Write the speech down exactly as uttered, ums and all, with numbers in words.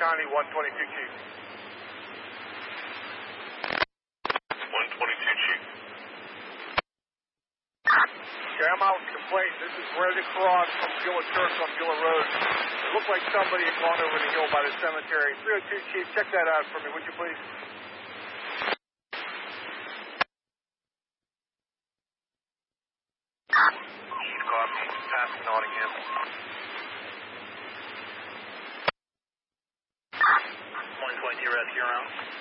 County, one twenty-two Chief. one twenty-two Chief. Okay, I'm out with a complaint. This is right across from Beulah Church on Beulah Road. It looked like somebody had gone over the hill by the cemetery. three oh two Chief, check that out for me, would you please? Chief, copy. Past Nottingham. one twenty, red here around.